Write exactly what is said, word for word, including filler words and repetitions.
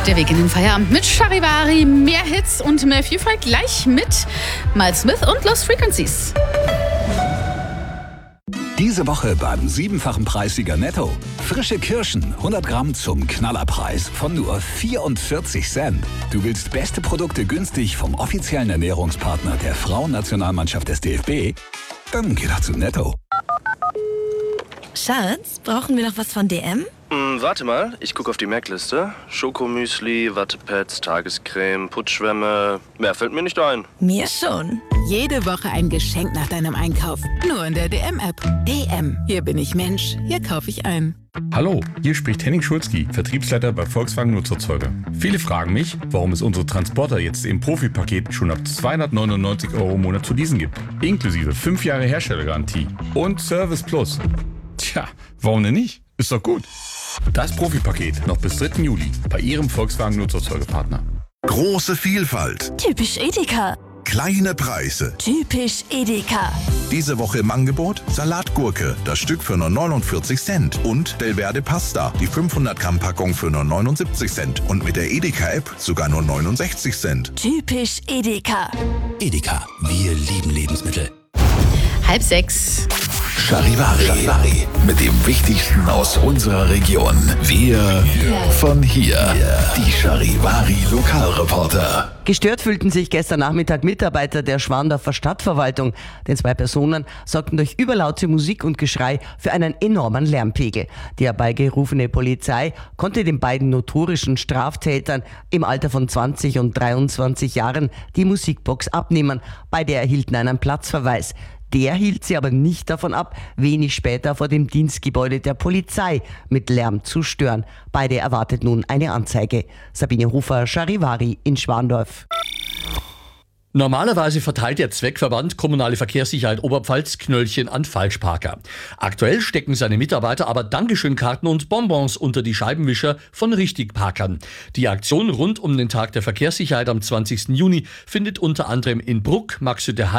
Der Weg in den Feierabend mit Charivari, mehr Hits und mehr Vielfalt gleich mit Miles Smith und Lost Frequencies. Diese Woche beim siebenfachen Preissieger Netto. Frische Kirschen, hundert Gramm zum Knallerpreis von nur vierundvierzig Cent. Du willst beste Produkte günstig vom offiziellen Ernährungspartner der Frauennationalmannschaft des D F B? Dann geh doch zu Netto. Schatz, brauchen wir noch was von D M? Hm, warte mal, ich gucke auf die Merkliste. Schokomüsli, Wattepads, Tagescreme, Putzschwämme. Mehr fällt mir nicht ein. Mir schon. Jede Woche ein Geschenk nach deinem Einkauf. Nur in der D M-App. D M. Hier bin ich Mensch. Hier kaufe ich ein. Hallo, hier spricht Henning Schulzki, Vertriebsleiter bei Volkswagen Nutzerzeuger. Viele fragen mich, warum es unsere Transporter jetzt im Profipaket schon ab zweihundertneunundneunzig Euro im Monat zu leasen gibt. Inklusive fünf Jahre Herstellergarantie und Service Plus. Tja, warum denn nicht? Ist doch gut. Das Profipaket noch bis dritten Juli bei Ihrem Volkswagen Nutzerzeugerpartner. Große Vielfalt. Typisch Edeka. Kleine Preise. Typisch Edeka. Diese Woche im Angebot Salatgurke, das Stück für nur neunundvierzig Cent. Und Delverde Pasta, die fünfhundert Gramm Packung für nur neunundsiebzig Cent. Und mit der Edeka-App sogar nur neunundsechzig Cent. Typisch Edeka. Edeka, wir lieben Lebensmittel. Halb sechs. Charivari. Charivari. Mit dem Wichtigsten aus unserer Region. Wir von hier. Die Charivari Lokalreporter. Gestört fühlten sich gestern Nachmittag Mitarbeiter der Schwandorfer Stadtverwaltung, denn zwei Personen sorgten durch überlaute Musik und Geschrei für einen enormen Lärmpegel. Die herbeigerufene Polizei konnte den beiden notorischen Straftätern im Alter von zwanzig und dreiundzwanzig Jahren die Musikbox abnehmen. Beide erhielten einen Platzverweis. Der hielt sie aber nicht davon ab, wenig später vor dem Dienstgebäude der Polizei mit Lärm zu stören. Beide erwartet nun eine Anzeige. Sabine Hofer, Charivari in Schwandorf. Normalerweise verteilt der Zweckverband Kommunale Verkehrssicherheit Oberpfalz Knöllchen an Falschparker. Aktuell stecken seine Mitarbeiter aber Dankeschönkarten und Bonbons unter die Scheibenwischer von Richtigparkern. Die Aktion rund um den Tag der Verkehrssicherheit am zwanzigsten Juni findet unter anderem in Bruck, Marxhütte